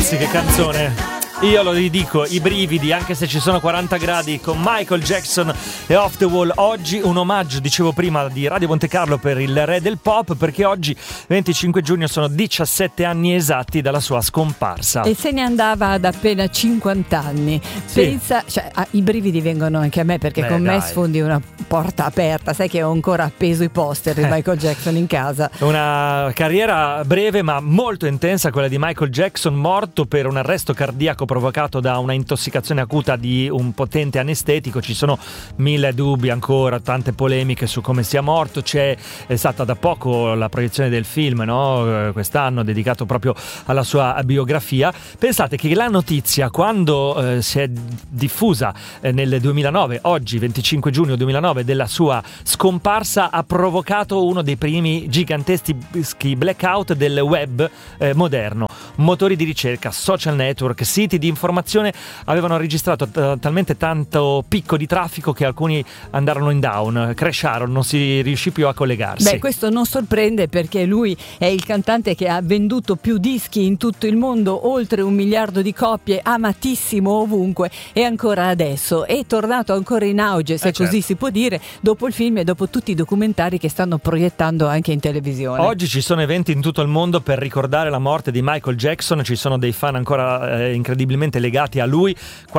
ragazzi, che canzone! Io lo ridico, i brividi, anche se ci sono 40 gradi, con Michael Jackson e Off the Wall. Oggi un omaggio, dicevo prima, di Radio Monte Carlo per il re del pop, perché oggi 25 giugno sono 17 anni esatti dalla sua scomparsa. E se ne andava ad appena 50 anni. Sì. Pensa, cioè, i brividi vengono anche a me, perché con me sfondi una porta aperta. Sai che ho ancora appeso i poster di Michael Jackson in casa. Una carriera breve ma molto intensa, quella di Michael Jackson, morto per un arresto cardiaco provocato da una intossicazione acuta di un potente anestetico. Ci sono mille dubbi ancora, tante polemiche su come sia morto. È stata da poco la proiezione del film, no? Quest'anno, dedicato proprio alla sua biografia. Pensate che la notizia, quando si è diffusa nel 2009, oggi 25 giugno 2009, della sua scomparsa, ha provocato uno dei primi giganteschi blackout del web moderno. Motori di ricerca, social network, siti di informazione avevano registrato talmente tanto picco di traffico che alcuni andarono in down, crasharono, non si riuscì più a collegarsi. Beh, questo non sorprende, perché lui è il cantante che ha venduto più dischi in tutto il mondo, oltre 1 miliardo di copie, amatissimo ovunque, e ancora adesso è tornato ancora in auge, se così si può dire, dopo il film e dopo tutti i documentari che stanno proiettando anche in televisione. Oggi ci sono eventi in tutto il mondo per ricordare la morte di Michael Jackson, ci sono dei fan ancora incredibilmente legati a lui.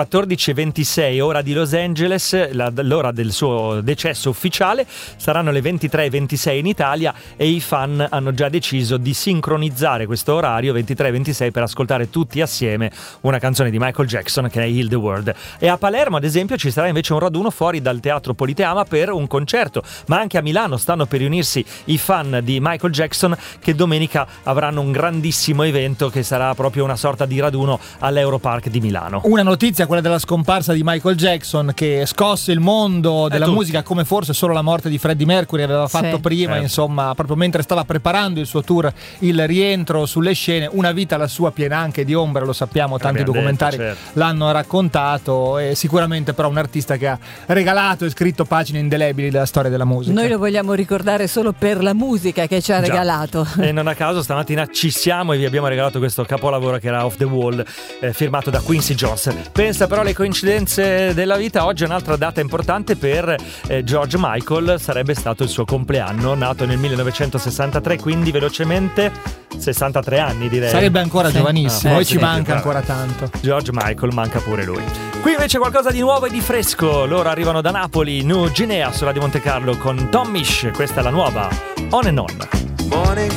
14:26 ora di Los Angeles, l'ora del suo decesso ufficiale. Saranno le 23:26 in Italia, e i fan hanno già deciso di sincronizzare questo orario 23:26 per ascoltare tutti assieme una canzone di Michael Jackson, che è Heal the World. E a Palermo, ad esempio, ci sarà invece un raduno fuori dal Teatro Politeama per un concerto, ma anche a Milano stanno per riunirsi i fan di Michael Jackson, che domenica avranno un grandissimo evento che sarà proprio una sorta di raduno all'Europark di Milano. Una notizia, quella della scomparsa di Michael Jackson, che scosse il mondo della musica come forse solo la morte di Freddie Mercury aveva fatto prima, insomma, proprio mentre stava preparando il suo tour, il rientro sulle scene. Una vita la sua piena anche di ombra, lo sappiamo, tanti documentari l'hanno raccontato, e sicuramente però un artista che ha regalato e scritto pagine indelebili della storia della musica. Noi lo vogliamo ricordare solo per la musica che ci ha regalato. E non a caso stamattina ci siamo e vi abbiamo regalato questo capolavoro che era Off the Wall, firmato da Quincy Jones. Pensa però alle coincidenze della vita. Oggi è un'altra data importante per George Michael, sarebbe stato il suo compleanno, nato nel 1963, quindi velocemente 63 anni, direi. Sarebbe ancora giovanissimo, poi ci manca ancora tanto. George Michael manca pure lui. Qui invece qualcosa di nuovo e di fresco. Loro arrivano da Napoli, New Guinea su Radio Monte Carlo con Tom Misch. Questa è la nuova On and On. Morning